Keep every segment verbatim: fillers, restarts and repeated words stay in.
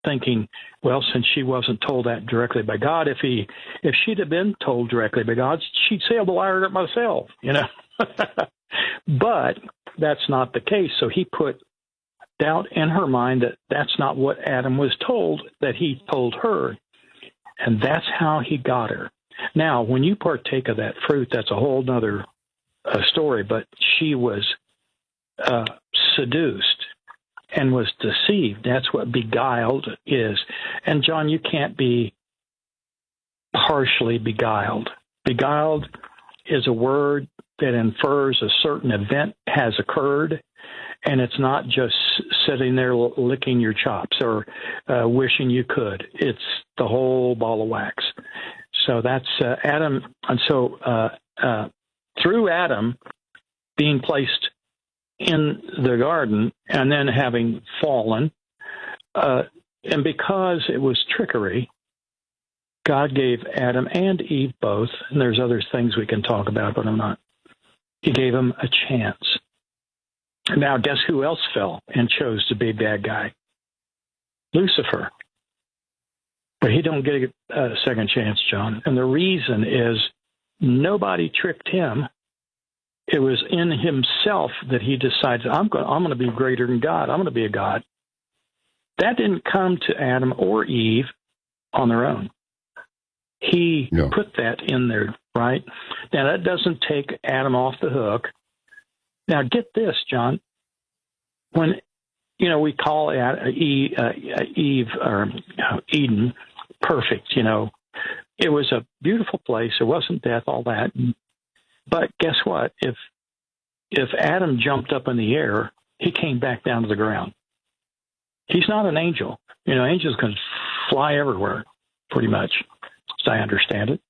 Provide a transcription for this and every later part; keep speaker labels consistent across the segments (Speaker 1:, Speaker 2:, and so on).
Speaker 1: thinking, well, since she wasn't told that directly by God, if he, if she'd have been told directly by God, she'd say, well, I heard it myself, you know. But that's not the case. So he put doubt in her mind that that's not what Adam was told, that he told her. And that's how he got her. Now, when you partake of that fruit, that's a whole nother uh, story, but she was uh, seduced and was deceived. That's what beguiled is. And, John, you can't be partially beguiled. Beguiled is a word that infers a certain event has occurred, and it's not just sitting there licking your chops or uh, wishing you could. It's the whole ball of wax. So that's uh, Adam. And so uh, uh, through Adam being placed in the garden and then having fallen, uh, and because it was trickery, God gave Adam and Eve both, and there's other things we can talk about, but I'm not. He gave them a chance. Now, guess who else fell and chose to be a bad guy? Lucifer. But he don't get a second chance, John. And the reason is nobody tricked him. It was in himself that he decided, I'm going, I'm going to be greater than God. I'm going to be a God. That didn't come to Adam or Eve on their own. He yeah. put that in there, right? Now, that doesn't take Adam off the hook. Now, get this, John. When, you know, we call Eve, uh, Eve or Eden perfect, you know, it was a beautiful place. It wasn't death, all that. But guess what? If if Adam jumped up in the air, he came back down to the ground. He's not an angel. You know, angels can fly everywhere, pretty much, as I understand it.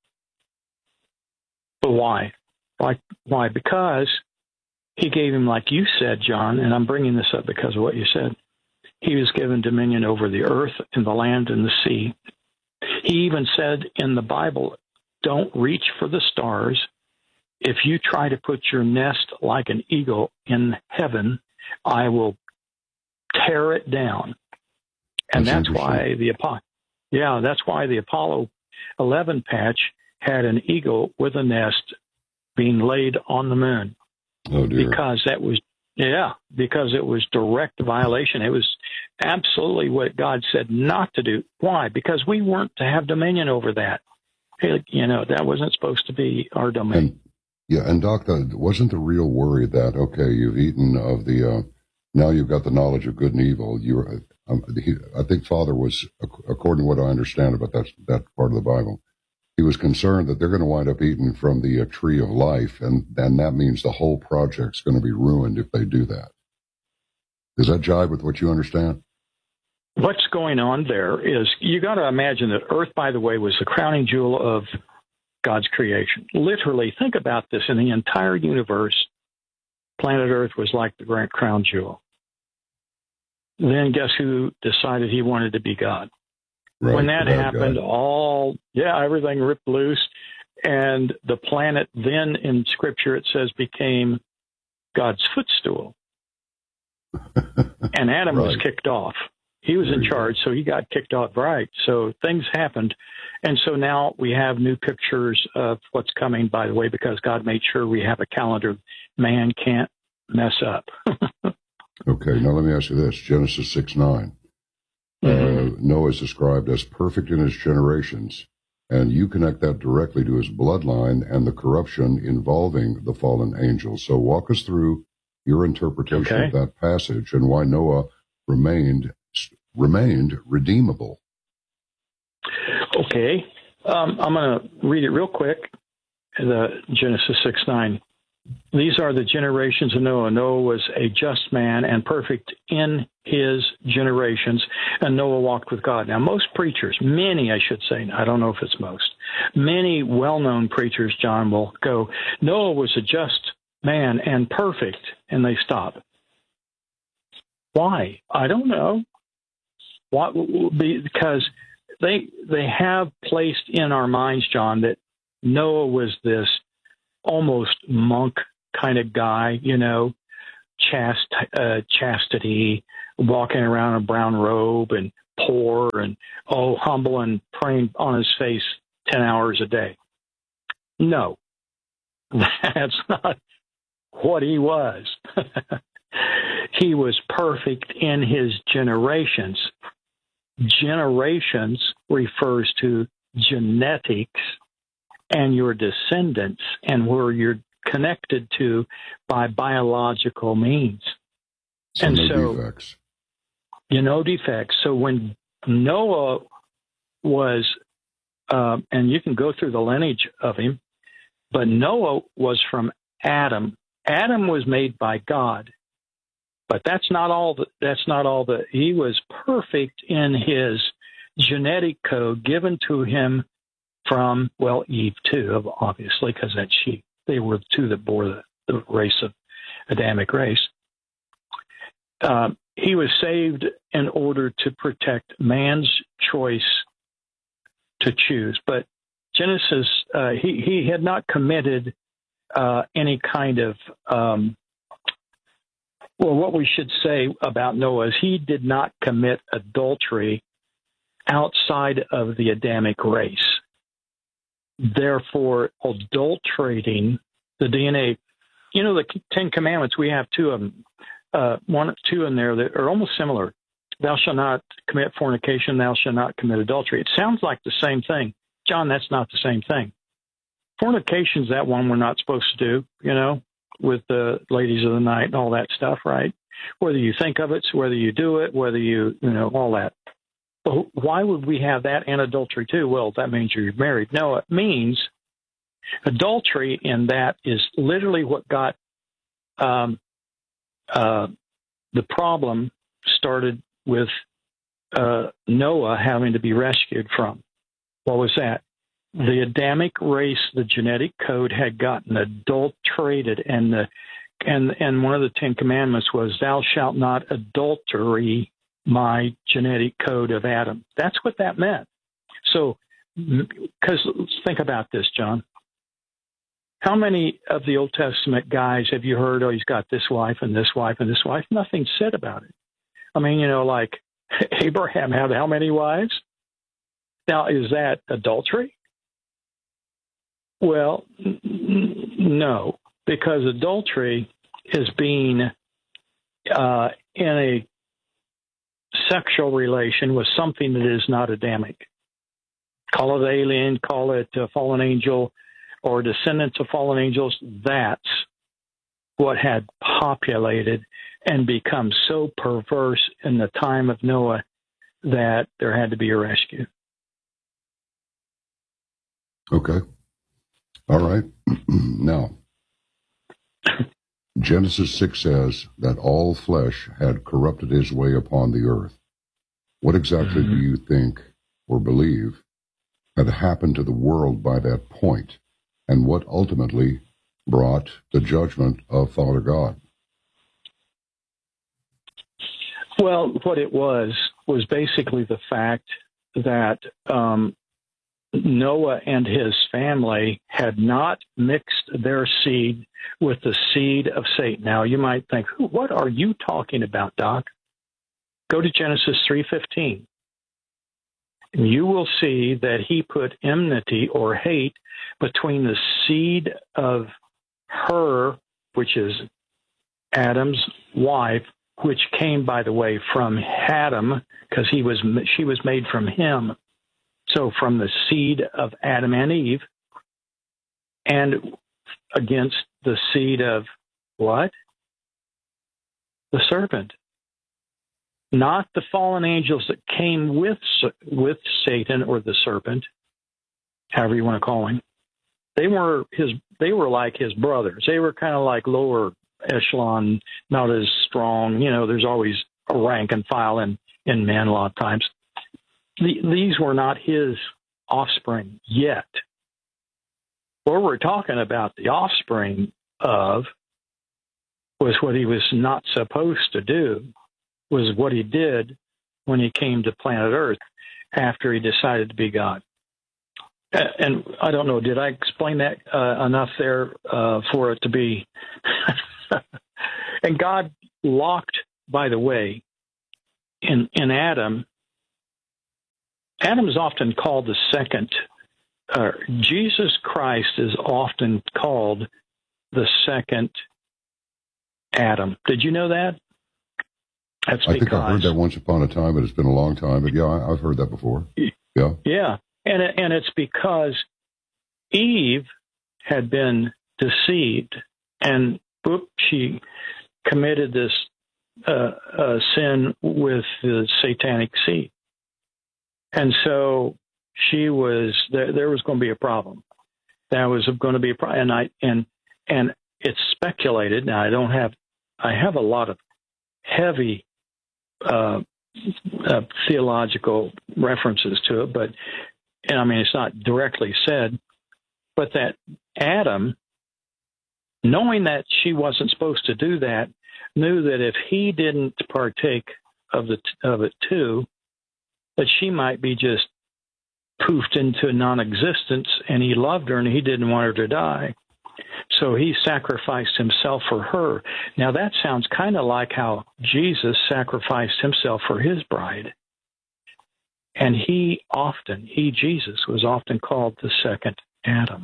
Speaker 1: But why? Why? Why? Because he gave him, like you said, John, and I'm bringing this up because of what you said, he was given dominion over the earth and the land and the sea. He even said in the Bible, don't reach for the stars. If you try to put your nest like an eagle in heaven, I will tear it down. And that's, that's why the Apollo, yeah, that's why the Apollo eleven patch had an eagle with a nest being laid on the moon.
Speaker 2: Oh, dear.
Speaker 1: Because that was, yeah, because it was direct violation. It was absolutely what God said not to do. Why? Because we weren't to have dominion over that. You know, that wasn't supposed to be our domain.
Speaker 2: And, yeah, and Doc, that wasn't the real worry that, okay, you've eaten of the, uh, now you've got the knowledge of good and evil. You, um, he, I think Father was, according to what I understand about that, that part of the Bible, he was concerned that they're going to wind up eating from the uh, tree of life, and, and that means the whole project's going to be ruined if they do that. Does that jive with what you understand?
Speaker 1: What's going on there is, you got to imagine that Earth, by the way, was the crowning jewel of God's creation. Literally, think about this. In the entire universe, planet Earth was like the grand crown jewel. Then guess who decided he wanted to be God? Right, when that happened, God. all, yeah, everything ripped loose. And the planet then, in Scripture, it says, became God's footstool. And Adam right. was kicked off. He was in charge, so he got kicked off, right. So things happened. And so now we have new pictures of what's coming, by the way, because God made sure we have a calendar man can't mess up.
Speaker 2: Okay, now let me ask you this. Genesis six nine. Mm-hmm. Uh, Noah is described as perfect in his generations, and you connect that directly to his bloodline and the corruption involving the fallen angels. So walk us through your interpretation okay. of that passage and why Noah remained remained redeemable.
Speaker 1: Okay, um, I'm going to read it real quick. The Genesis six nine. These are the generations of Noah. Noah was a just man and perfect in his generations, and Noah walked with God. Now, most preachers, many, I should say, I don't know if it's most, many well-known preachers, John, will go, Noah was a just man and perfect, and they stop. Why? I don't know. Why? Because they they have placed in our minds, John, that Noah was this almost monk kind of guy, you know, chast, uh, chastity, walking around in a brown robe and poor and, oh, humble and praying on his face ten hours a day. No, that's not what he was. He was perfect in his generations. Generations refers to genetics and your descendants and where you're connected to by biological means.
Speaker 2: So
Speaker 1: and
Speaker 2: no
Speaker 1: so,
Speaker 2: defects.
Speaker 1: You know, defects. So when Noah was, uh, and you can go through the lineage of him, but Noah was from Adam. Adam was made by God, but that's not all. The, that's not all. The he was perfect in his genetic code given to him from, well, Eve too, obviously, because that's she. They were the two that bore the, the race of Adamic race. Uh, he was saved in order to protect man's choice to choose. But Genesis, uh, he, he had not committed uh, any kind of, um, well, what we should say about Noah is he did not commit adultery outside of the Adamic race. Therefore, adulterating the D N A, you know, the Ten Commandments, we have two of them, uh, one, two in there that are almost similar. Thou shalt not commit fornication, thou shalt not commit adultery. It sounds like the same thing. John, that's not the same thing. Fornication's that one we're not supposed to do, you know, with the ladies of the night and all that stuff, right? Whether you think of it, whether you do it, whether you, you know, all that. Well, why would we have that and adultery too? Well, that means you're married. No, it means adultery in that is literally what got um, uh, the problem started with uh, Noah having to be rescued from. What was that? The Adamic race, the genetic code had gotten adulterated, and the and and one of the Ten Commandments was, "Thou shalt not adultery my genetic code of Adam." That's what that meant. So, because think about this, John. How many of the Old Testament guys have you heard, oh, he's got this wife and this wife and this wife? Nothing said about it. I mean, you know, like Abraham had how many wives? Now, is that adultery? Well, n- no, because adultery is being uh, in a sexual relation with something that is not Adamic. Call it alien, call it a fallen angel, or descendants of fallen angels. That's what had populated and become so perverse in the time of Noah that there had to be a rescue.
Speaker 2: Okay. All right. Now, Genesis six says that all flesh had corrupted his way upon the earth. What exactly mm-hmm. do you think or believe had happened to the world by that point, and what ultimately brought the judgment of Father God?
Speaker 1: Well, what it was was basically the fact that um, Noah and his family had not mixed their seed with the seed of Satan. Now, you might think, what are you talking about, Doc? Go to Genesis three fifteen. And you will see that he put enmity or hate between the seed of her, which is Adam's wife, which came, by the way, from Adam, because he was she was made from him. So from the seed of Adam and Eve, and against the seed of what? The serpent. Not the fallen angels that came with with Satan or the serpent, however you want to call him. They were his. They were like his brothers. They were kind of like lower echelon, not as strong. You know, there's always a rank and file in, in men a lot of times. The, these were not his offspring yet. What we're talking about the offspring of was what he was not supposed to do, was what he did when he came to planet Earth after he decided to be God. And I don't know, did I explain that uh, enough there uh, for it to be? And God locked, by the way, in, in Adam, Adam is often called the second. Uh, Jesus Christ is often called the second Adam. Did you know that? That's
Speaker 2: I
Speaker 1: because,
Speaker 2: think I heard that once upon a time, but it's been a long time. But yeah, I, I've heard that before. Yeah.
Speaker 1: Yeah, and it, and it's because Eve had been deceived, and whoop, she committed this uh, uh, sin with the satanic seed, and so she was there. There was going to be a problem. That was going to be a problem, and I and and it's speculated. Now I don't have. I have a lot of heavy uh, uh, theological references to it, but and I mean it's not directly said, but that Adam, knowing that she wasn't supposed to do that, knew that if he didn't partake of the of it too, that she might be just poofed into non-existence, and he loved her and he didn't want her to die. So he sacrificed himself for her. Now that sounds kind of like how Jesus sacrificed himself for his bride. And he often, he, Jesus, was often called the second Adam.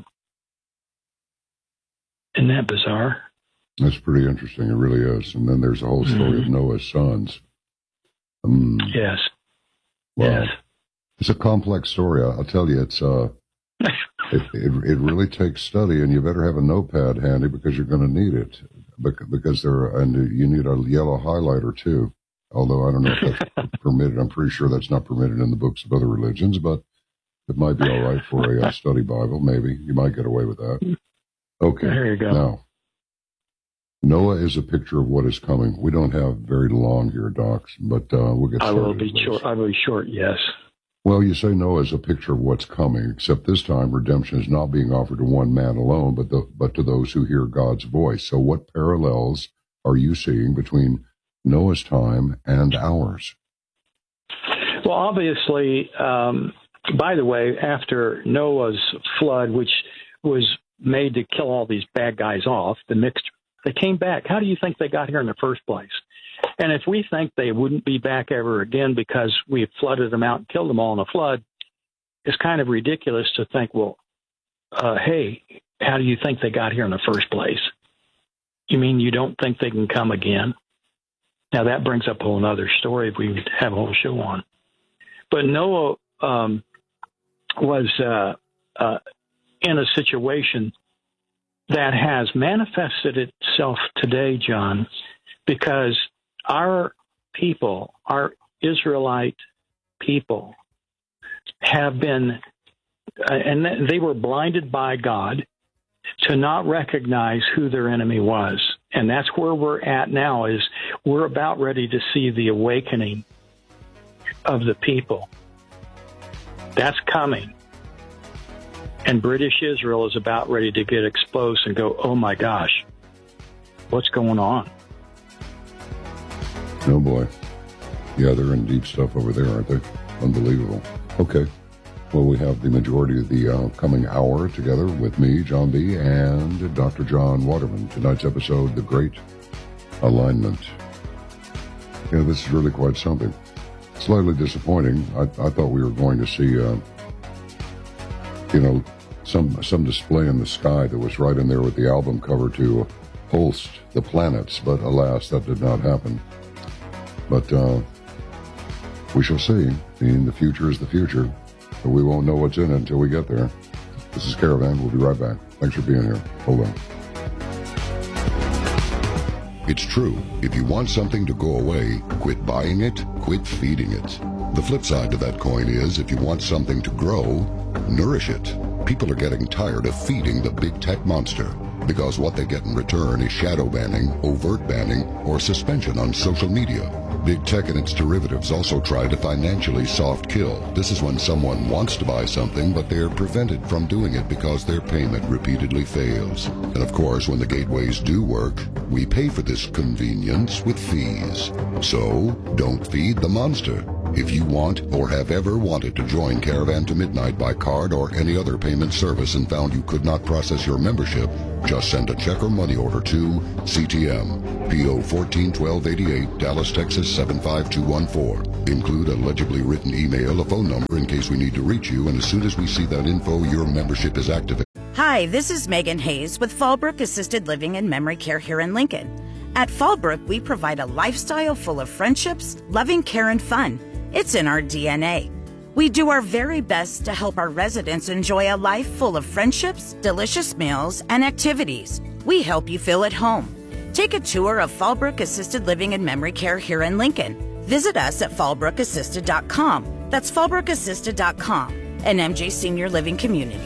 Speaker 1: Isn't that bizarre?
Speaker 2: That's pretty interesting. It really is. And then there's the whole story mm-hmm. of Noah's sons. Um,
Speaker 1: yes.
Speaker 2: Wow.
Speaker 1: Yes.
Speaker 2: It's a complex story. I'll tell you, it's uh, it, it it really takes study, and you better have a notepad handy because you're going to need it. Because there, and you need a yellow highlighter too. Although I don't know if that's permitted. I'm pretty sure that's not permitted in the books of other religions, but it might be all right for a, a study Bible. Maybe you might get away with that. Okay,
Speaker 1: there you go.
Speaker 2: Now, Noah is a picture of what is coming. We don't have very long here, Docs, but uh, we'll get started.
Speaker 1: I will be short. I will be short. Yes.
Speaker 2: Well, you say Noah is a picture of what's coming, except this time redemption is not being offered to one man alone, but the, but to those who hear God's voice. So what parallels are you seeing between Noah's time and ours?
Speaker 1: Well, obviously, um, by the way, after Noah's flood, which was made to kill all these bad guys off, the mixture, they came back. How do you think they got here in the first place? And if we think they wouldn't be back ever again because we flooded them out and killed them all in a flood, it's kind of ridiculous to think, well, uh, hey, how do you think they got here in the first place? You mean you don't think they can come again? Now, that brings up a whole other story if we would have a whole show on. But Noah um, was uh, uh, in a situation that has manifested itself today, John, because our people, our Israelite people, have been, uh, and they were blinded by God to not recognize who their enemy was. And that's where we're at now, is we're about ready to see the awakening of the people. That's coming. And British Israel is about ready to get exposed and go, oh my gosh, what's going on?
Speaker 2: Oh boy. Yeah, they're in deep stuff over there, aren't they? Unbelievable. Okay. Well, we have the majority of the uh, coming hour together with me, John B., and Doctor John Waterman. Tonight's episode, The Great Alignment. Yeah, this is really quite something. Slightly disappointing. I, I thought we were going to see, uh, you know, some some display in the sky that was right in there with the album cover to host the planets, but alas, that did not happen. But uh, we shall see. I mean, the future is the future, but we won't know what's in it until we get there. This is Caravan. We'll be right back. Thanks for being here. Hold on.
Speaker 3: It's true. If you want something to go away, quit buying it, quit feeding it. The flip side to that coin is, if you want something to grow, nourish it. People are getting tired of feeding the big tech monster, because what they get in return is shadow banning, overt banning, or suspension on social media. Big tech and its derivatives also try to financially soft kill. This is when someone wants to buy something, but they're prevented from doing it because their payment repeatedly fails. And of course, when the gateways do work, we pay for this convenience with fees. So, don't feed the monster. If you want or have ever wanted to join Caravan to Midnight by card or any other payment service and found you could not process your membership, just send a check or money order to C T M, P O fourteen twelve eighty-eight, Dallas, Texas seven five two one four. Include a legibly written email, a phone number in case we need to reach you, and as soon as we see that info, your membership is activated.
Speaker 4: Hi, this is Megan Hayes with Fallbrook Assisted Living and Memory Care here in Lincoln. At Fallbrook, we provide a lifestyle full of friendships, loving care, and fun. It's in our D N A. We do our very best to help our residents enjoy a life full of friendships, delicious meals, and activities. We help you feel at home. Take a tour of Fallbrook Assisted Living and Memory Care here in Lincoln. Visit us at fallbrook assisted dot com. That's fallbrook assisted dot com, an M J Senior Living community.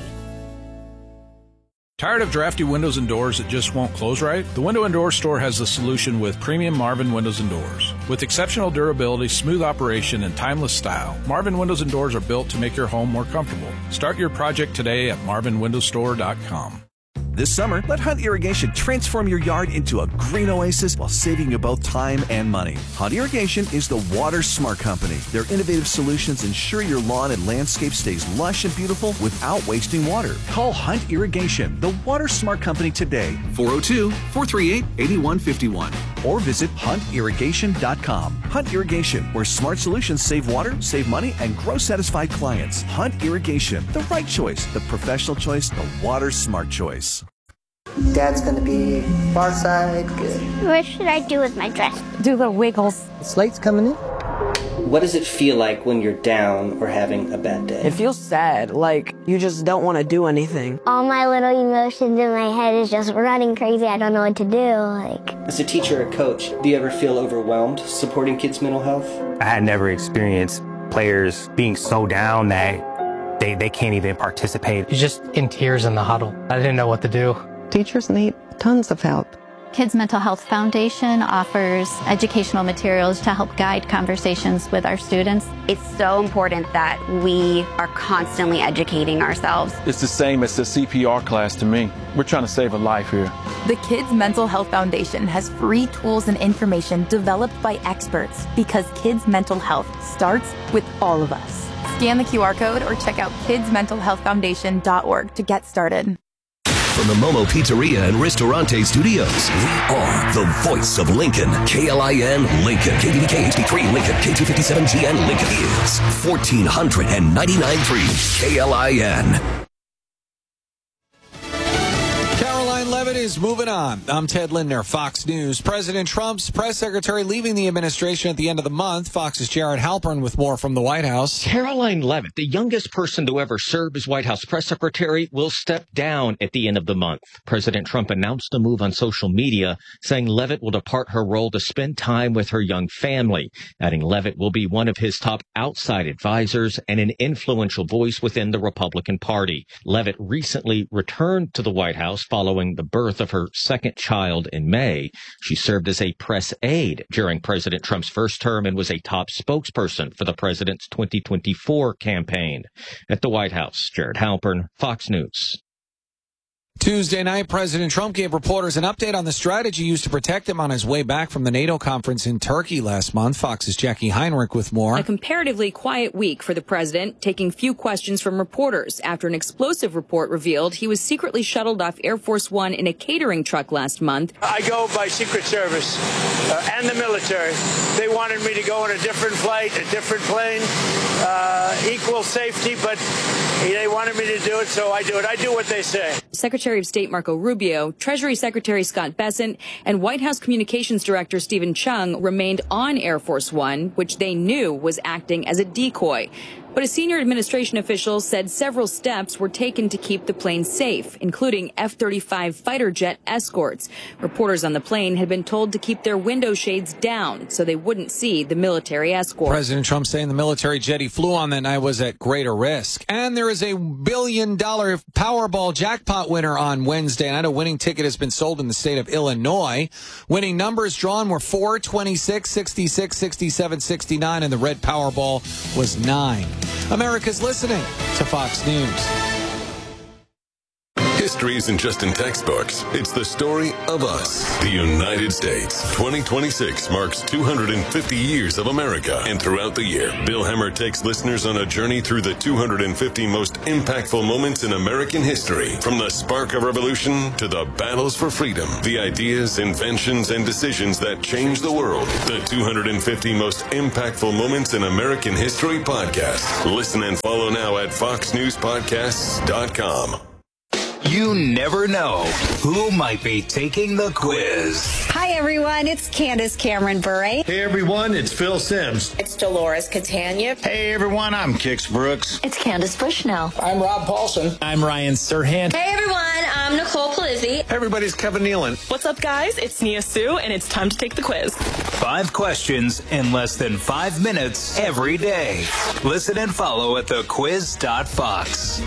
Speaker 5: Tired of drafty windows and doors that just won't close right? The Window and Door Store has the solution with premium Marvin windows and doors. With exceptional durability, smooth operation, and timeless style, Marvin windows and doors are built to make your home more comfortable. Start your project today at marvin window store dot com.
Speaker 6: This summer, let Hunt Irrigation transform your yard into a green oasis while saving you both time and money. Hunt Irrigation is the Water Smart Company. Their innovative solutions ensure your lawn and landscape stays lush and beautiful without wasting water. Call Hunt Irrigation, the Water Smart Company today, four oh two, four three eight, eight one five one, or visit hunt irrigation dot com. Hunt Irrigation, where smart solutions save water, save money, and grow satisfied clients. Hunt Irrigation, the right choice, the professional choice, the Water Smart choice.
Speaker 7: Dad's gonna be far side, good.
Speaker 8: What should I do with my dress?
Speaker 9: Do the wiggles.
Speaker 7: The slate's coming in.
Speaker 10: What does it feel like when you're down or having a bad day?
Speaker 11: It feels sad, like you just don't want to do anything.
Speaker 8: All my little emotions in my head is just running crazy. I don't know what to do. Like,
Speaker 10: as a teacher or coach, do you ever feel overwhelmed supporting kids' mental health?
Speaker 12: I had never experienced players being so down that they, they can't even participate.
Speaker 13: You're just in tears in the huddle. I didn't know what to do.
Speaker 14: Teachers need tons of help.
Speaker 15: Kids Mental Health Foundation offers educational materials to help guide conversations with our students.
Speaker 16: It's so important that we are constantly educating ourselves.
Speaker 17: It's the same as the C P R class to me. We're trying to save a life here.
Speaker 18: The Kids Mental Health Foundation has free tools and information developed by experts because kids' mental health starts with all of us. Scan the Q R code or check out kids mental health foundation dot org to get started.
Speaker 19: From the Momo Pizzeria and Ristorante Studios, we are the voice of Lincoln. K L I N Lincoln. K D V K H D three Lincoln. K two fifty-seven G N Lincoln is fourteen ninety-nine point three K L I N.
Speaker 20: Levitt is moving on. I'm Ted Lindner, Fox News. President Trump's press secretary leaving the administration at the end of the month. Fox's Jared Halpern with more from the White House.
Speaker 21: Caroline Levitt, the youngest person to ever serve as White House press secretary, will step down at the end of the month. President Trump announced the move on social media, saying Levitt will depart her role to spend time with her young family, adding Levitt will be one of his top outside advisors and an influential voice within the Republican Party. Levitt recently returned to the White House following the birth of her second child in May. She served as a press aide during President Trump's first term and was a top spokesperson for the president's twenty twenty-four campaign. At the White House, Jared Halpern, Fox News.
Speaker 20: Tuesday night, President Trump gave reporters an update on the strategy used to protect him on his way back from the NATO conference in Turkey last month. Fox's Jackie Heinrich with more.
Speaker 22: A comparatively quiet week for the president, taking few questions from reporters after an explosive report revealed he was secretly shuttled off Air Force One in a catering truck last month.
Speaker 23: I go by Secret Service uh, and the military. They wanted me to go on a different flight, a different plane, uh, equal safety, but they wanted me to do it, so I do it. I do what they say.
Speaker 22: Secretary of State Marco Rubio, Treasury Secretary Scott Bessent, and White House Communications Director Stephen Chung remained on Air Force One, which they knew was acting as a decoy. But a senior administration official said several steps were taken to keep the plane safe, including F thirty-five fighter jet escorts. Reporters on the plane had been told to keep their window shades down so they wouldn't see the military escort.
Speaker 20: President Trump saying the military jet he flew on that night was at greater risk. And there is a billion dollar Powerball jackpot winner on Wednesday night. A winning ticket has been sold in the state of Illinois. Winning numbers drawn were four, twenty-six, sixty-six, sixty-seven, sixty-nine, and the red Powerball was nine. America's listening to Fox News.
Speaker 1: history isn't just in textbooks. It's the story of us. The United States. twenty twenty-six marks two hundred fifty years of America. And throughout the year, Bill Hemmer takes listeners on a journey through the two hundred fifty most impactful moments in American history. From the spark of revolution to the battles for freedom. The ideas, inventions, and decisions that changed the world. The two hundred fifty most impactful moments in American history podcast. Listen and follow now at fox news podcasts dot com.
Speaker 2: You never know who might be taking the quiz.
Speaker 9: Hi, everyone. It's Candace Cameron Bure.
Speaker 24: Hey, everyone. It's Phil Sims.
Speaker 9: It's Dolores Catania.
Speaker 24: Hey, everyone. I'm Kix Brooks.
Speaker 9: It's Candace Bushnell.
Speaker 24: I'm Rob Paulson.
Speaker 25: I'm Ryan Serhant.
Speaker 26: Hey, everyone. I'm Nicole Palizzi.
Speaker 24: Hey, everybody's Kevin Nealon.
Speaker 27: What's up, guys? It's Nia Sue, and it's time to take the quiz.
Speaker 2: Five questions in less than five minutes every day. Listen and follow at the quiz dot fox.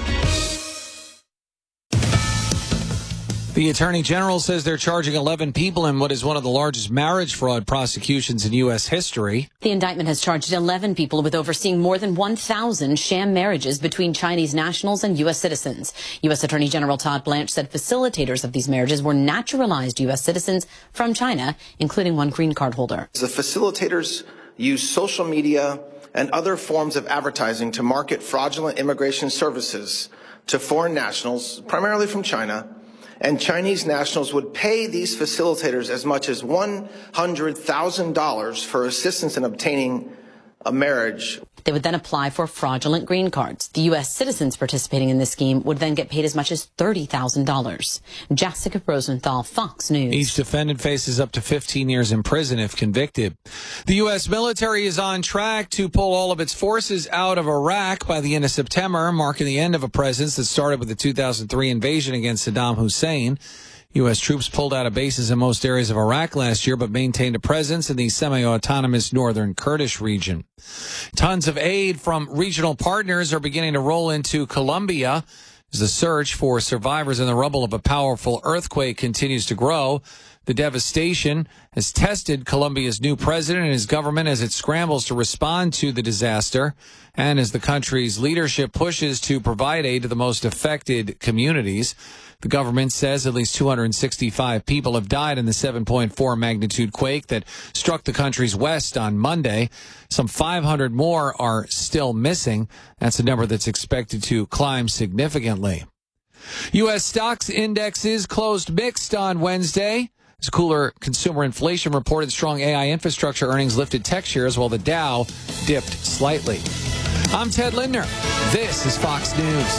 Speaker 20: The Attorney General says they're charging eleven people in what is one of the largest marriage fraud prosecutions in U S history.
Speaker 28: The indictment has charged eleven people with overseeing more than one thousand sham marriages between Chinese nationals and U S citizens. U S Attorney General Todd Blanche said facilitators of these marriages were naturalized U S citizens from China, including one green card holder.
Speaker 29: The facilitators use social media and other forms of advertising to market fraudulent immigration services to foreign nationals, primarily from China. And Chinese nationals would pay these facilitators as much as one hundred thousand dollars for assistance in obtaining a marriage.
Speaker 28: They would then apply for fraudulent green cards. The U S citizens participating in this scheme would then get paid as much as thirty thousand dollars. Jessica Rosenthal, Fox News.
Speaker 20: Each defendant faces up to fifteen years in prison if convicted. The U S military is on track to pull all of its forces out of Iraq by the end of September, marking the end of a presence that started with the two thousand three invasion against Saddam Hussein. U S troops pulled out of bases in most areas of Iraq last year, but maintained a presence in the semi-autonomous northern Kurdish region. Tons of aid from regional partners are beginning to roll into Colombia as the search for survivors in the rubble of a powerful earthquake continues to grow. The devastation has tested Colombia's new president and his government as it scrambles to respond to the disaster and as the country's leadership pushes to provide aid to the most affected communities. The government says at least two hundred sixty-five people have died in the seven point four magnitude quake that struck the country's west on Monday. Some five hundred more are still missing. That's a number that's expected to climb significantly. U S stocks indexes closed mixed on Wednesday. As cooler consumer inflation reported, strong A I infrastructure earnings lifted tech shares while the Dow dipped slightly. I'm Ted Lindner. This is Fox News.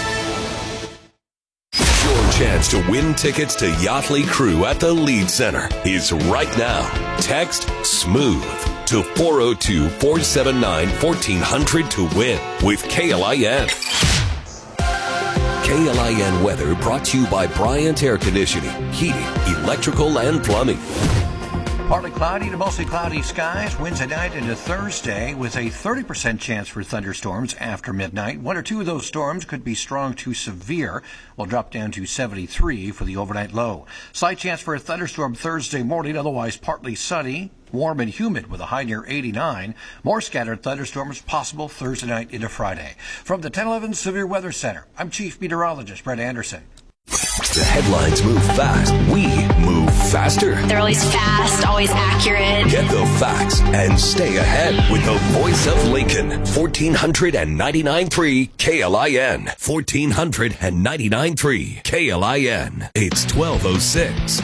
Speaker 19: Your chance to win tickets to Yachtly Crew at the Lead Center is right now. Text SMOOTH to four oh two, four seven nine, one four hundred to win with K L I N. K L I N weather brought to you by Bryant Air Conditioning, Heating, Electrical, and Plumbing.
Speaker 30: Partly cloudy to mostly cloudy skies Wednesday night into Thursday with a thirty percent chance for thunderstorms after midnight. One or two of those storms could be strong to severe. Will drop down to seventy-three for the overnight low. Slight chance for a thunderstorm Thursday morning, otherwise partly sunny, warm and humid with a high near eighty-nine. More scattered thunderstorms possible Thursday night into Friday. From the ten eleven Severe Weather Center, I'm Chief Meteorologist Brett Anderson.
Speaker 19: The headlines move fast. We move faster.
Speaker 26: They're always fast, always accurate.
Speaker 19: Get the facts and stay ahead with the voice of Lincoln. fourteen ninety-nine point three K L I N. fourteen ninety-nine point three K L I N. It's twelve oh six.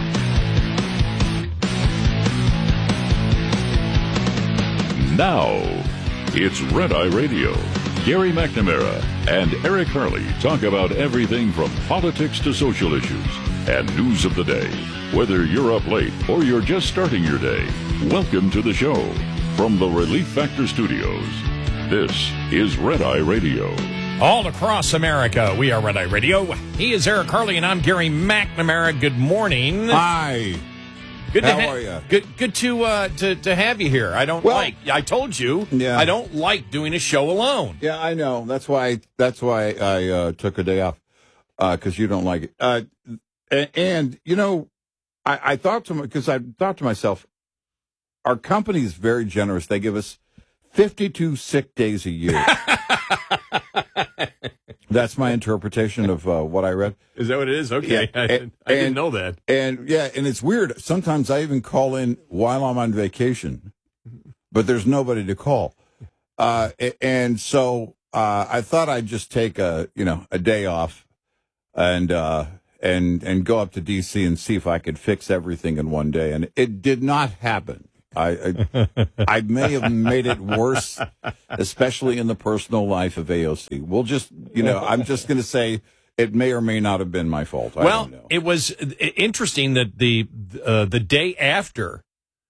Speaker 31: Now, it's Red Eye Radio. Gary McNamara and Eric Harley talk about everything from politics to social issues and news of the day. Whether you're up late or you're just starting your day, welcome to the show. From the Relief Factor Studios, this is Red Eye Radio.
Speaker 32: All across America, we are Red Eye Radio. He is Eric Harley, and I'm Gary McNamara. Good morning.
Speaker 33: Hi.
Speaker 32: Good
Speaker 33: How
Speaker 32: to ha-
Speaker 33: are you?
Speaker 32: Good, good to uh, to to have you here. I don't
Speaker 33: well,
Speaker 32: like. I told you.
Speaker 33: Yeah.
Speaker 32: I don't like doing a show alone.
Speaker 33: Yeah, I know. That's why. That's why I uh, took a day off because uh, you don't like it. Uh, and, and you know, I, I thought to because I thought to myself, our company is very generous. They give us fifty-two sick days a year. That's my interpretation of uh, what I read.
Speaker 3: Is that what it is? Okay.
Speaker 33: Yeah.
Speaker 3: I,
Speaker 33: And-
Speaker 3: I didn't
Speaker 33: and-
Speaker 3: know that.
Speaker 33: And yeah, and it's weird. Sometimes I even call in while I'm on vacation, but there's nobody to call. Uh, a- and so uh, I thought I'd just take a you know a day off and uh, and and go up to D C and see if I could fix everything in one day. And it did not happen. I, I I may have made it worse, especially in the personal life of A O C. We'll just, you know, I'm just going to say it may or may not have been my fault. I
Speaker 3: Well,
Speaker 33: don't know.
Speaker 3: it was interesting that the uh, the day after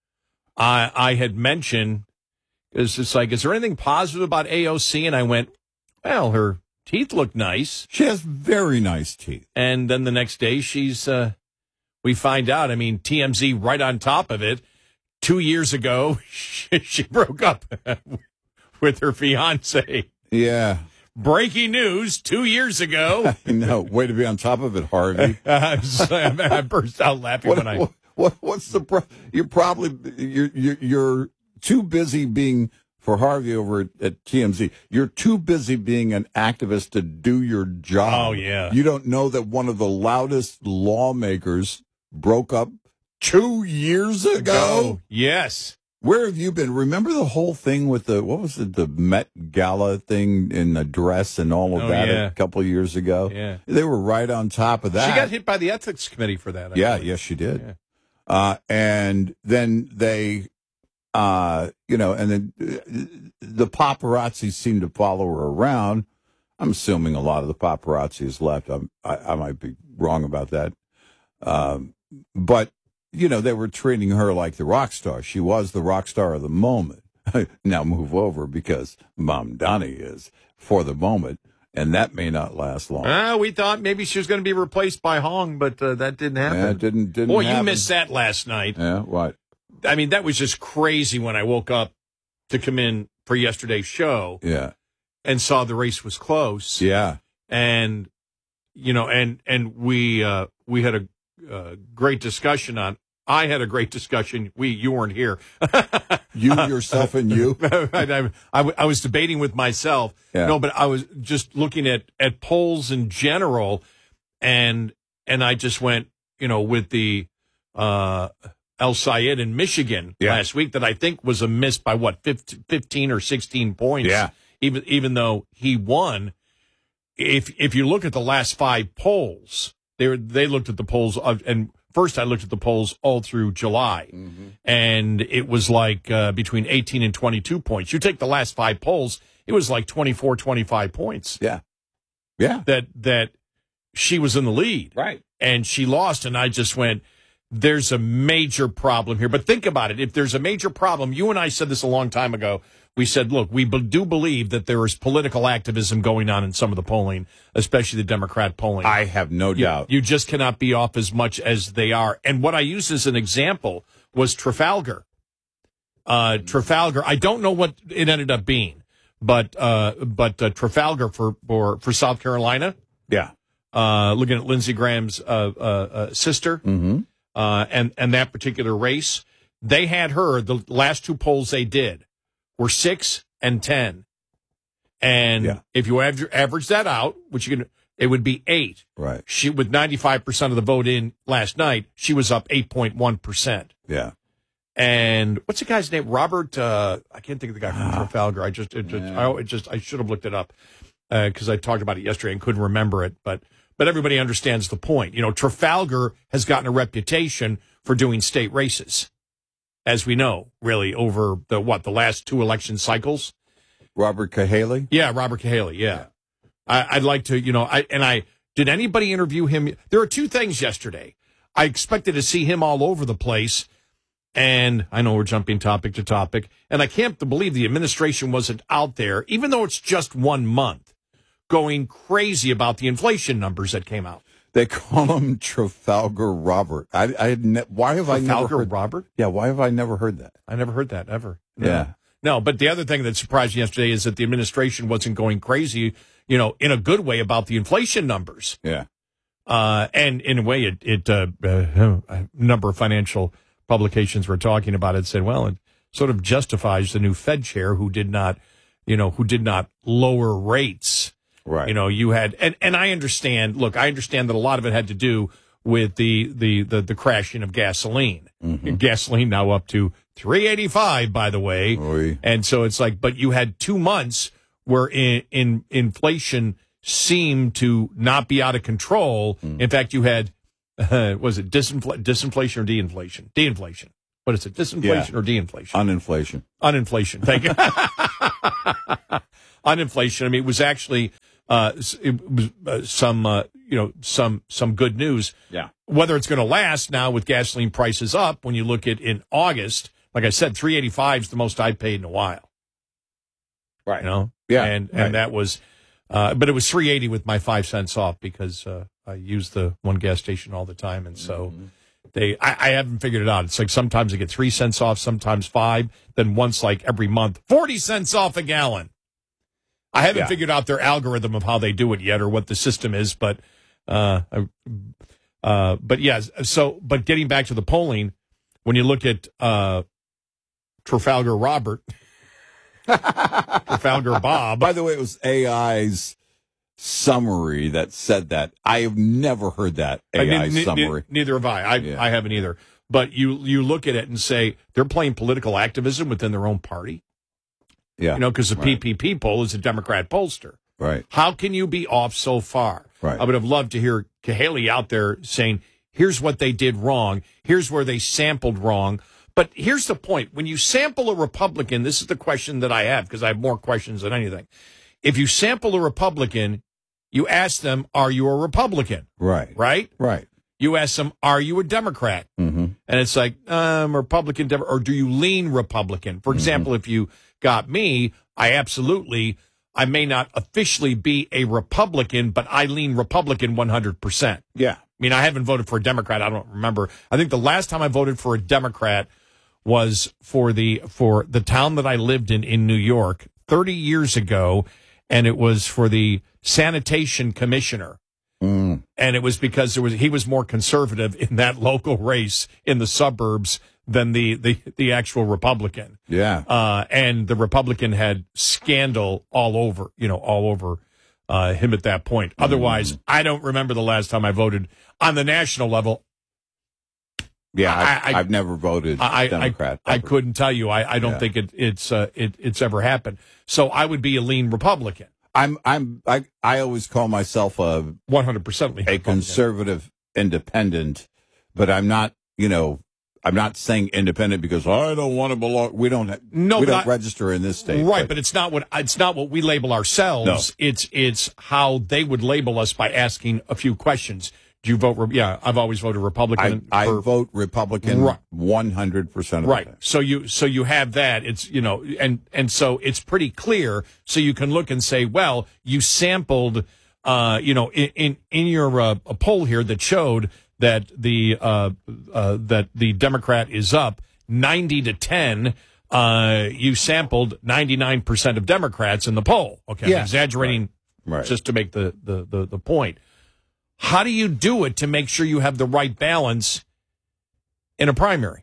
Speaker 3: I I had mentioned, it's just like, is there anything positive about A O C? And I went, well, her teeth look nice.
Speaker 33: She has very nice teeth.
Speaker 3: And then the next day, she's uh, we find out. I mean, T M Z right on top of it. Two years ago, she, she broke up with her fiance.
Speaker 33: Yeah.
Speaker 3: Breaking news, two years ago.
Speaker 33: No, way to be on top of it, Harvey.
Speaker 3: I, was- I burst out laughing
Speaker 33: What,
Speaker 3: when I...
Speaker 33: what, what, what's the pro- you're probably you're, you're you're too busy being for Harvey over at, at T M Z. You're too busy being an activist to do your job.
Speaker 3: Oh, yeah.
Speaker 33: You don't know that one of the loudest lawmakers broke up two years ago.
Speaker 3: Yes.
Speaker 33: Where have you been? Remember the whole thing with the, what was it, the Met Gala thing in the dress and all of
Speaker 3: Oh,
Speaker 33: that
Speaker 3: yeah.
Speaker 33: a couple of years ago?
Speaker 3: Yeah.
Speaker 33: They were right on top of that.
Speaker 3: She got hit by the ethics committee for that. I
Speaker 33: Yeah,
Speaker 3: believe.
Speaker 33: yes, she did.
Speaker 3: Yeah.
Speaker 33: Uh, and then they, uh, you know, and then uh, the paparazzi seemed to follow her around. I'm assuming a lot of the paparazzi has left. I'm, I, I might be wrong about that. Um, but, you know, they were treating her like the rock star. She was the rock star of the moment. Now move over because Mom Donnie is for the moment, and that may not last long.
Speaker 3: Uh, we thought maybe she was going to be replaced by Hong, but uh, that didn't happen.
Speaker 33: Yeah, it didn't, didn't
Speaker 3: Boy, you
Speaker 33: happen.
Speaker 3: missed that last night.
Speaker 33: Yeah, what?
Speaker 3: I mean, that was just crazy when I woke up to come in for yesterday's show
Speaker 33: Yeah.
Speaker 3: and saw the race was close.
Speaker 33: Yeah.
Speaker 3: And, you know, and, and we, uh, we had a uh, great discussion on, I had a great discussion. We, you weren't here.
Speaker 33: You, yourself, and you?
Speaker 3: I, I, I, I was debating with myself.
Speaker 33: Yeah.
Speaker 3: No, but I was just looking at, at polls in general, and and I just went, you know, with the uh, El Sayed in Michigan
Speaker 33: Yeah.
Speaker 3: last week that I think was a miss by, what, fifteen or sixteen points.
Speaker 33: Yeah.
Speaker 3: Even, even though he won. If if you look at the last five polls, they were, they looked at the polls, of, and first I looked at the polls all through July,
Speaker 33: Mm-hmm.
Speaker 3: and it was like uh, between eighteen and twenty-two points. You take the last five polls, it was like twenty-four, twenty-five points.
Speaker 33: Yeah. Yeah.
Speaker 3: That, that she was in the lead.
Speaker 33: Right.
Speaker 3: And she lost, and I just went, there's a major problem here. But think about it. If there's a major problem, you and I said this a long time ago. We said, look, we be- do believe that there is political activism going on in some of the polling, especially the Democrat polling.
Speaker 33: I have no
Speaker 3: You-
Speaker 33: doubt.
Speaker 3: You just cannot be off as much as they are. And what I used as an example was Trafalgar. Uh, Trafalgar, I don't know what it ended up being, but uh, but uh, Trafalgar for, for, for South Carolina,
Speaker 33: Yeah.
Speaker 3: uh, looking at Lindsey Graham's uh, uh, uh, sister,
Speaker 33: Mm-hmm.
Speaker 3: uh, and, and that particular race, they had her, the last two polls they did were six and ten. And
Speaker 33: Yeah.
Speaker 3: if you aver- average that out, which you can, it would be eight.
Speaker 33: Right.
Speaker 3: She, with ninety-five percent of the vote in last night, she was up eight point one percent.
Speaker 33: Yeah.
Speaker 3: And what's the guy's name? Robert, uh, I can't think of the guy from Trafalgar. I just, it just,
Speaker 33: Yeah.
Speaker 3: I it just, I should have looked it up because I talked about it yesterday and couldn't remember it. But, but everybody understands the point. You know, Trafalgar has gotten a reputation for doing state races, as we know, really over the, what, the last two election cycles.
Speaker 33: Robert Cahaley?
Speaker 3: Yeah, Robert Cahaley. Yeah. I, I'd like to, you know, I, and I, did anybody interview him? There are two things yesterday. I expected to see him all over the place. And I know we're jumping topic to topic, and I can't believe the administration wasn't out there, even though it's just one month, going crazy about the inflation numbers that came out.
Speaker 33: They call him Trafalgar Robert. I, I had ne- why have I never
Speaker 3: Trafalgar
Speaker 33: heard
Speaker 3: Robert?
Speaker 33: Yeah, why have I never heard that?
Speaker 3: I never heard that ever. No.
Speaker 33: Yeah.
Speaker 3: No, but the other thing that surprised me yesterday is that the administration wasn't going crazy, you know, in a good way about the inflation numbers.
Speaker 33: Yeah.
Speaker 3: Uh, and in a way, it, it uh, uh, a number of financial publications were talking about it, said, well, it sort of justifies the new Fed chair who did not, you know, who did not lower rates.
Speaker 33: Right.
Speaker 3: You know, you had, and, and I understand, look, I understand that a lot of it had to do with the, the, the, the crashing of gasoline.
Speaker 33: Mm-hmm.
Speaker 3: Gasoline now up to three eighty-five, by the way.
Speaker 33: Oy.
Speaker 3: And so it's like, but you had two months where in, in inflation seemed to not be out of control. Mm. In fact, you had, uh, was it disinfl- disinflation or de-inflation? De-inflation. What is it? Disinflation
Speaker 33: yeah.
Speaker 3: or de-inflation?
Speaker 33: Uninflation.
Speaker 3: Uninflation. Thank you. Uninflation. I mean, it was actually uh, it was uh, some uh, you know some some good news.
Speaker 33: Yeah.
Speaker 3: Whether it's going to last now with gasoline prices up, when you look at in August, like I said, three eighty-five is the most I've paid in a while.
Speaker 33: Right.
Speaker 3: You know.
Speaker 33: Yeah.
Speaker 3: And
Speaker 33: right.
Speaker 3: and that was, uh, but it was three eighty with my five cents off because uh, I use the one gas station all the time, and so. Mm-hmm. They, I, I haven't figured it out. It's like sometimes I get three cents off, sometimes five, then once like every month, forty cents off a gallon. I haven't
Speaker 33: yeah.
Speaker 3: figured out their algorithm of how they do it yet or what the system is, but, uh, uh, but yes. So, but getting back to the polling, when you look at, uh, Trafalgar Robert, Trafalgar Bob.
Speaker 33: By the way, it was A I's summary that said that. I have never heard that A I
Speaker 3: I mean,
Speaker 33: summary.
Speaker 3: N- neither have I. I,
Speaker 33: yeah.
Speaker 3: I haven't either. But you you look at it and say they're playing political activism within their own party.
Speaker 33: Yeah,
Speaker 3: you know, because the
Speaker 33: right.
Speaker 3: P P P poll is a Democrat pollster.
Speaker 33: Right.
Speaker 3: How can you be off so far?
Speaker 33: Right.
Speaker 3: I would have loved to hear Haley out there saying, "Here's what they did wrong. Here's where they sampled wrong." But here's the point: when you sample a Republican, this is the question that I have because I have more questions than anything. If you sample a Republican, you ask them, are you a Republican?
Speaker 33: Right.
Speaker 3: Right?
Speaker 33: Right.
Speaker 3: You ask them, are you a Democrat?
Speaker 33: Mm-hmm.
Speaker 3: And it's like, um, Republican, Dem- or do you lean Republican? For example, mm-hmm. if you got me, I absolutely, I may not officially be a Republican, but I lean Republican one hundred percent.
Speaker 33: Yeah.
Speaker 3: I mean, I haven't voted for a Democrat. I don't remember. I think the last time I voted for a Democrat was for the, for the town that I lived in, in New York thirty years ago. And it was for the sanitation commissioner.
Speaker 33: Mm.
Speaker 3: And it was because there was he was more conservative in that local race in the suburbs than the, the, the actual Republican.
Speaker 33: Yeah.
Speaker 3: Uh, and the Republican had scandal all over, you know, all over uh, him at that point. Otherwise, mm. I don't remember the last time I voted on the national level.
Speaker 33: Yeah, I've,
Speaker 3: I, I,
Speaker 33: I've never voted
Speaker 3: I,
Speaker 33: Democrat.
Speaker 3: I, I couldn't tell you. I, I don't yeah. think it, it's uh, it, it's ever happened. So I would be a lean Republican.
Speaker 33: I'm I'm I I always call myself a
Speaker 3: one hundred percent lean
Speaker 33: a
Speaker 3: Republican.
Speaker 33: Conservative independent, but I'm not. You know, I'm not saying independent because I don't want to belong. We don't.
Speaker 3: No,
Speaker 33: we don't
Speaker 3: I,
Speaker 33: register in this state,
Speaker 3: right? But, but it's not what it's not what we label ourselves.
Speaker 33: No.
Speaker 3: It's it's how they would label us by asking a few questions. Do you vote? Yeah, I've always voted Republican.
Speaker 33: I,
Speaker 3: for,
Speaker 33: I vote Republican one hundred percent of
Speaker 3: right.
Speaker 33: the time.
Speaker 3: So you so you have that. It's you know, and and so it's pretty clear. So you can look and say, well, you sampled, uh, you know, in in, in your uh, a poll here that showed that the uh, uh, that the Democrat is up ninety to ten. Uh, you sampled ninety-nine percent of Democrats in the poll. Okay,
Speaker 33: yeah.
Speaker 3: I'm exaggerating
Speaker 33: right. Right.
Speaker 3: just to make the, the, the, the point. How do you do it to make sure you have the right balance in a primary?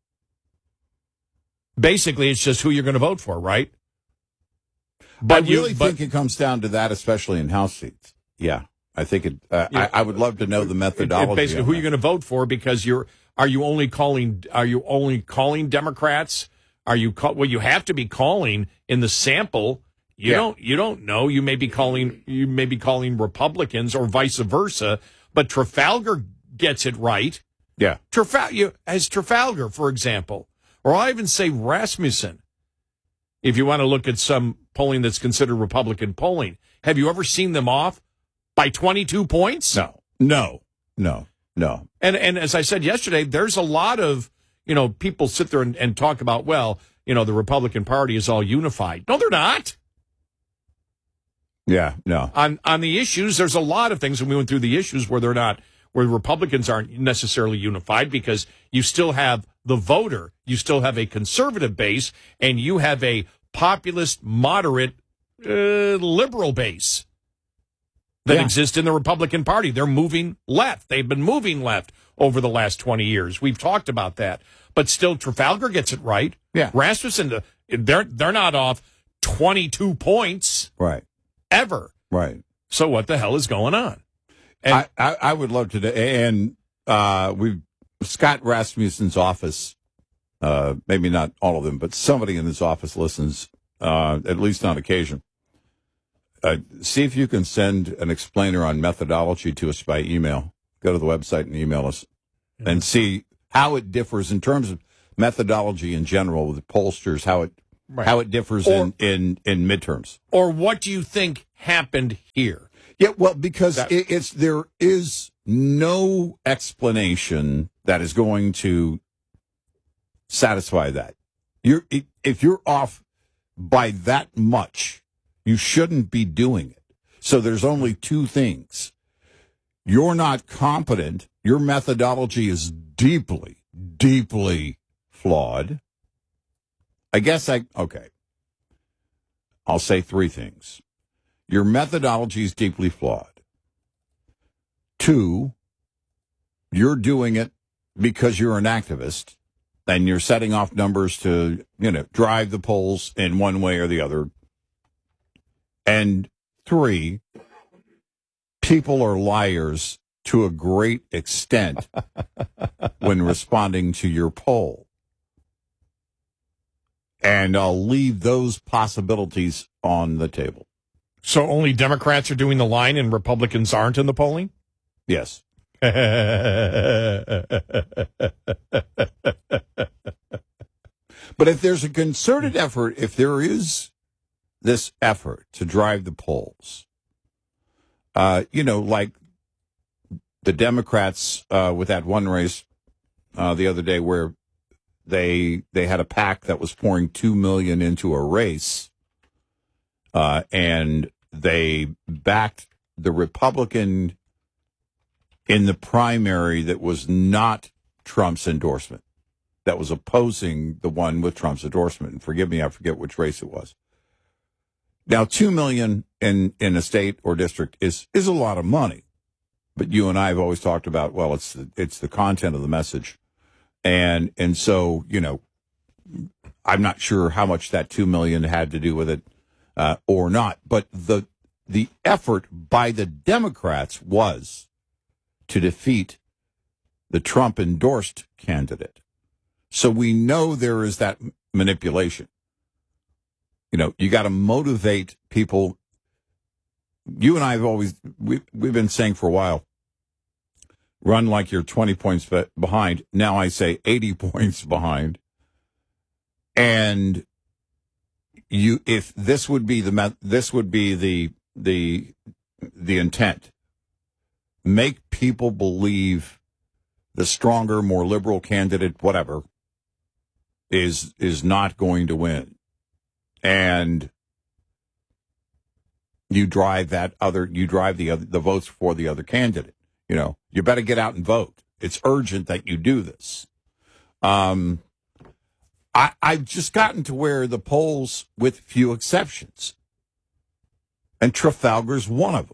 Speaker 3: Basically, it's just who you're going to vote for, right?
Speaker 33: But I really you, but, think it comes down to that, especially in House seats. Yeah, I think it. Uh, yeah. I, I would love to know the methodology.
Speaker 3: It, it basically, who you're going to vote for because you're. Are you only calling? Are you only calling Democrats? Are you call, well? You have to be calling in the sample. You
Speaker 33: yeah.
Speaker 3: don't. You don't know. You may be calling. You may be calling Republicans or vice versa. But Trafalgar gets it right.
Speaker 33: Yeah,
Speaker 3: Trafalgar as Trafalgar, for example, or I'll even say Rasmussen. If you want to look at some polling that's considered Republican polling, have you ever seen them off by twenty-two points?
Speaker 33: No, no, no, no.
Speaker 3: And and as I said yesterday, there's a lot of you know people sit there and, and talk about well, you know, the Republican Party is all unified. No, they're not.
Speaker 33: Yeah, no.
Speaker 3: On on the issues, there's a lot of things, and we went through the issues where they're not, where Republicans aren't necessarily unified because you still have the voter, you still have a conservative base, and you have a populist, moderate, uh, liberal base that
Speaker 33: yeah.
Speaker 3: exists in the Republican Party. They're moving left. They've been moving left over the last twenty years. We've talked about that, but still, Trafalgar gets it right.
Speaker 33: Yeah,
Speaker 3: Rasmussen, they're they're not off twenty-two points.
Speaker 33: Right.
Speaker 3: Ever.
Speaker 33: Right.
Speaker 3: So what the hell is going on? And
Speaker 33: I, I, I would love to. And uh, we Scott Rasmussen's office, uh, maybe not all of them, but somebody in his office listens, uh, at least on occasion. Uh, see if you can send an explainer on methodology to us by email. Go to the website and email us and see how it differs in terms of methodology in general with pollsters, how it right. how it differs or, in, in, in midterms.
Speaker 3: Or what do you think happened here?
Speaker 33: Yeah, well, because
Speaker 3: that,
Speaker 33: it, it's there is no explanation that is going to satisfy that. You're if you're off by that much, you shouldn't be doing it. So there's only two things. You're not competent. Your methodology is deeply, deeply flawed. I guess I, okay. I'll say three things. Your methodology is deeply flawed. Two, you're doing it because you're an activist and you're setting off numbers to, you know, drive the polls in one way or the other. And three, people are liars to a great extent when responding to your poll. And I'll leave those possibilities on the table.
Speaker 3: So only Democrats are doing the line and Republicans aren't in the polling?
Speaker 33: Yes.
Speaker 3: But
Speaker 33: if there's a concerted effort, if there is this effort to drive the polls, uh, you know, like the Democrats uh, with that one race uh, the other day where they they had a PAC that was pouring two million into a race, uh, and they backed the Republican in the primary that was not Trump's endorsement, that was opposing the one with Trump's endorsement. And forgive me, I forget which race it was. Now, two million in, in a state or district is, is a lot of money. But you and I have always talked about, well, it's the, it's the content of the message. And, and so, you know, I'm not sure how much that two million had to do with it, uh, or not. But the, the effort by the Democrats was to defeat the Trump endorsed candidate. So we know there is that manipulation. You know, you got to motivate people. You and I have always, we, we've been saying for a while, run like you're twenty points behind. Now I say eighty points behind. And you, if this would be the, this would be the, the, the intent, make people believe the stronger, more liberal candidate, whatever, is, is not going to win. And you drive that other, you drive the other, the votes for the other candidate. You know, you better get out and vote. It's urgent that you do this. Um, I, I've just gotten to where the polls, with few exceptions, and Trafalgar's one of them.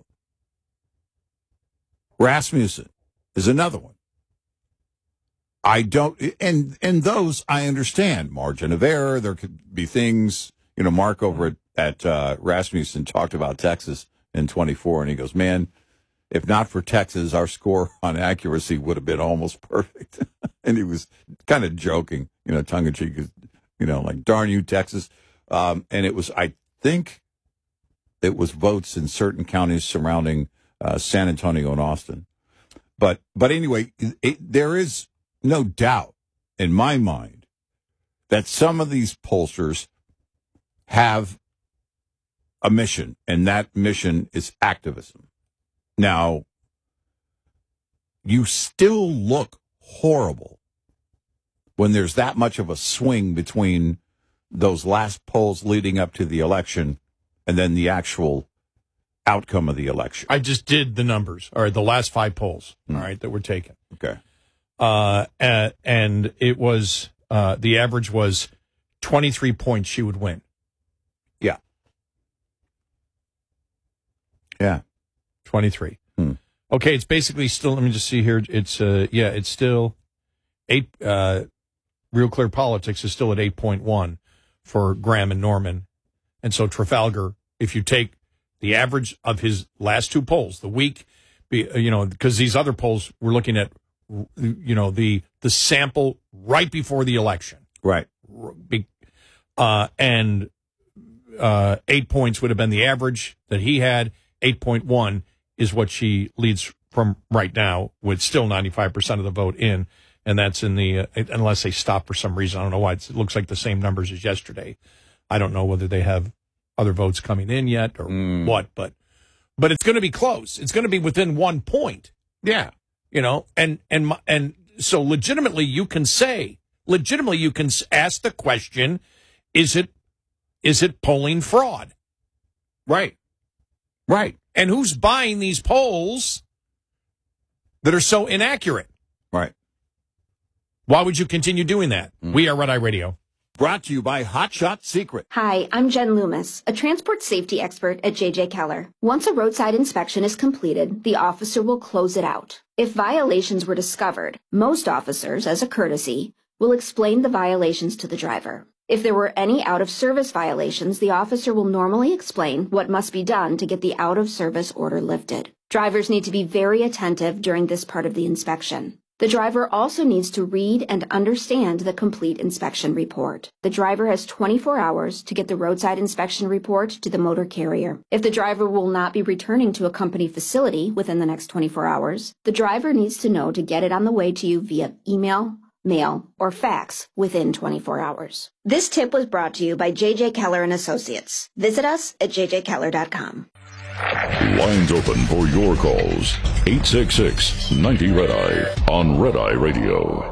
Speaker 33: Rasmussen is another one. I don't, and, and those I understand. Margin of error, there could be things. You know, Mark over at, at uh, Rasmussen talked about Texas in twenty-four, and he goes, man, if not for Texas, our score on accuracy would have been almost perfect. And he was kind of joking, you know, tongue-in-cheek, you know, like, darn you, Texas. Um, and it was, I think it was votes in certain counties surrounding uh, San Antonio and Austin. But, but anyway, it, there is no doubt in my mind that some of these pollsters have a mission, and that mission is activism. Now, you still look horrible when there's that much of a swing between those last polls leading up to the election and then the actual outcome of the election.
Speaker 3: I just did the numbers, all right, the last five polls, all right, that were taken.
Speaker 33: Okay.
Speaker 3: Uh, and, and it was, uh, the average was twenty-three points she would win.
Speaker 33: Yeah. Yeah.
Speaker 3: twenty-three.
Speaker 33: Hmm.
Speaker 3: Okay, it's basically still, let me just see here. It's, uh, yeah, it's still eight, uh, Real Clear Politics is still at eight point one for Graham and Norman. And so Trafalgar, if you take The average of his last two polls, the week, you know, because these other polls we're looking at, you know, the the sample right before the election.
Speaker 33: Right.
Speaker 3: Uh, and uh, eight points would have been the average that he had. eight point one is what she leads from right now, with still ninety-five percent of the vote in. And that's in the, uh, unless they stop for some reason. I don't know why. It's, it looks like the same numbers as yesterday. I don't know whether they have other votes coming in yet or mm. what, but but it's going to be close. It's going to be within one point.
Speaker 33: Yeah.
Speaker 3: You know, and, and, and so legitimately you can say, legitimately you can ask the question, is it, is it polling fraud?
Speaker 33: Right. Right.
Speaker 3: And who's buying these polls that are so inaccurate?
Speaker 33: Right.
Speaker 3: Why would you continue doing that? Mm. We are Red Eye Radio.
Speaker 33: Brought to you by Hot Shot Secret.
Speaker 4: Hi, I'm Jen Loomis, a transport safety expert at J J Keller. Once a roadside inspection is completed, the officer will close it out. If violations were discovered, most officers, as a courtesy, will explain the violations to the driver. If there were any out-of-service violations, the officer will normally explain what must be done to get the out-of-service order lifted. Drivers need to be very attentive during this part of the inspection. The driver also needs to read and understand the complete inspection report. The driver has twenty-four hours to get the roadside inspection report to the motor carrier. If the driver will not be returning to a company facility within the next twenty-four hours, the driver needs to know to get it on the way to you via email, mail, or fax within twenty-four hours. This tip was brought to you by J J Keller and Associates. Visit us at j j keller dot com.
Speaker 31: Lines open for your calls. eight six six, ninety, red eye on Red Eye Radio.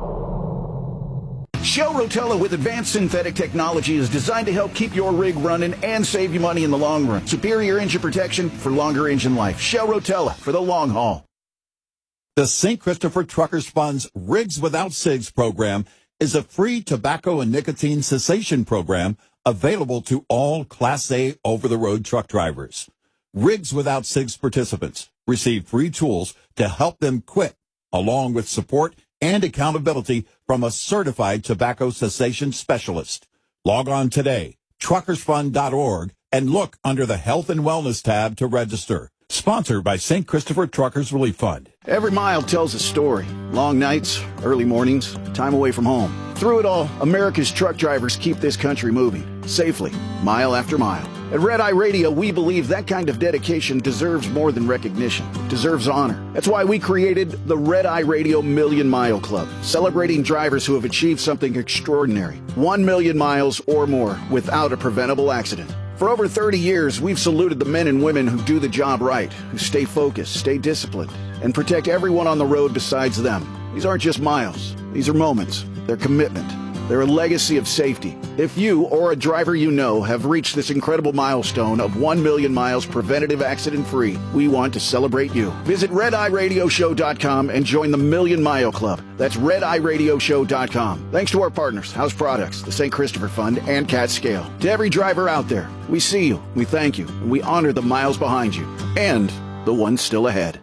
Speaker 5: Shell Rotella with advanced synthetic technology is designed to help keep your rig running and save you money in the long run. Superior engine protection for longer engine life. Shell Rotella for the long haul.
Speaker 33: The Saint Christopher Truckers Fund's Rigs Without Cigs program is a free tobacco and nicotine cessation program available to all Class A over-the-road truck drivers. Rigs Without Cigs participants receive free tools to help them quit, along with support and accountability from a certified tobacco cessation specialist. Log on today, truckers fund dot org, and look under the Health and Wellness tab to register. Sponsored by Saint Christopher Truckers Relief Fund.
Speaker 5: Every mile tells a story. Long nights, early mornings, time away from home. Through it all, America's truck drivers keep this country moving, safely, mile after mile. At Red Eye Radio, we believe that kind of dedication deserves more than recognition, deserves honor. That's why we created the Red Eye Radio Million Mile Club, celebrating drivers who have achieved something extraordinary. One million miles or more without a preventable accident. For over thirty years, we've saluted the men and women who do the job right, who stay focused, stay disciplined, and protect everyone on the road besides them. These aren't just miles. These are moments. They're commitment. They're a legacy of safety. If you or a driver you know have reached this incredible milestone of one million miles preventative accident-free, we want to celebrate you. Visit red eye radio show dot com and join the Million Mile Club. That's red eye radio show dot com. Thanks to our partners, House Products, the Saint Christopher Fund, and Cat Scale. To every driver out there, we see you, we thank you, and we honor the miles behind you, and the ones still ahead.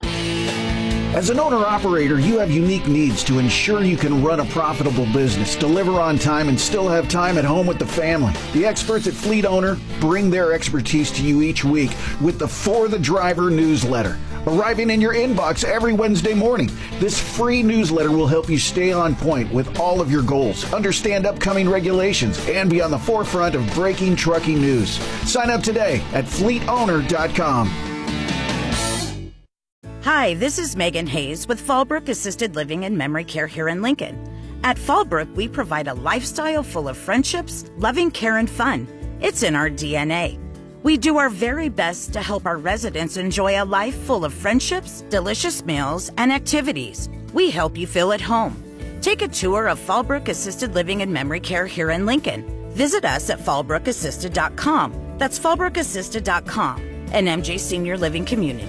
Speaker 5: As an owner-operator, you have unique needs to ensure you can run a profitable business, deliver on time, and still have time at home with the family. The experts at Fleet Owner bring their expertise to you each week with the For the Driver newsletter, arriving in your inbox every Wednesday morning. This free newsletter will help you stay on point with all of your goals, understand upcoming regulations, and be on the forefront of breaking trucking news. Sign up today at fleet owner dot com.
Speaker 6: Hi, this is Megan Hayes with Fallbrook Assisted Living and Memory Care here in Lincoln. At Fallbrook, we provide a lifestyle full of friendships, loving care, and fun. It's in our D N A. We do our very best to help our residents enjoy a life full of friendships, delicious meals, and activities. We help you feel at home. Take a tour of Fallbrook Assisted Living and Memory Care here in Lincoln. Visit us at fallbrook assisted dot com. That's fallbrook assisted dot com, an M J Senior Living community.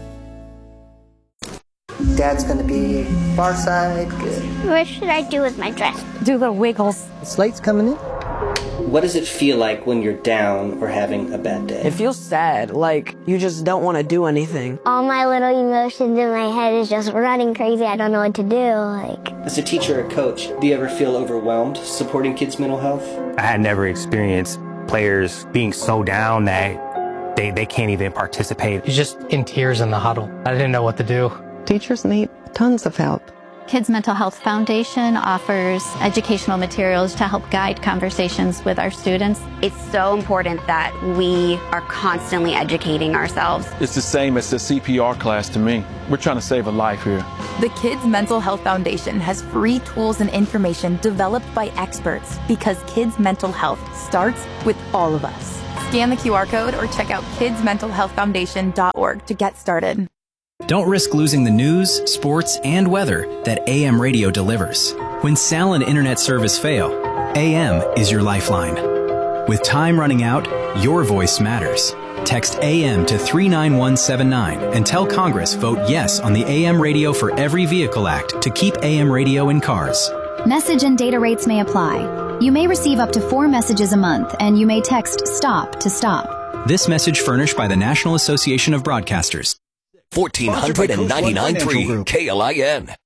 Speaker 7: Dad's gonna be far side, good.
Speaker 8: What should I do with my dress?
Speaker 10: Do the wiggles.
Speaker 7: The slate's coming in. What does it feel like when you're down or having a bad day?
Speaker 10: It feels sad, like you just don't want to do anything.
Speaker 8: All my little emotions in my head is just running crazy. I don't know what to do. Like,
Speaker 7: as a teacher or coach, do you ever feel overwhelmed supporting kids' mental health?
Speaker 11: I had never experienced players being so down that
Speaker 1: they, they can't even participate.
Speaker 11: He's just in tears in the huddle. I didn't know what to do.
Speaker 12: Teachers need tons of help.
Speaker 13: Kids Mental Health Foundation offers educational materials to help guide conversations with our students.
Speaker 14: It's so important that we are constantly educating ourselves.
Speaker 15: It's the same as the C P R class to me. We're trying to save a life here.
Speaker 16: The Kids Mental Health Foundation has free tools and information developed by experts because kids' mental health starts with all of us. Scan the Q R code or check out kids mental health foundation dot org to get started.
Speaker 17: Don't risk losing the news, sports, and weather that A M radio delivers. When S A L and internet service fail, A M is your lifeline. With time running out, your voice matters. Text A M to three nine one seven nine and tell Congress vote yes on the A M Radio for Every Vehicle Act to keep A M radio in cars.
Speaker 18: Message and data rates may apply. You may receive up to four messages a month, and you may text STOP to STOP.
Speaker 17: This message furnished by the National Association of Broadcasters.
Speaker 19: fourteen ninety-nine point three K L I N.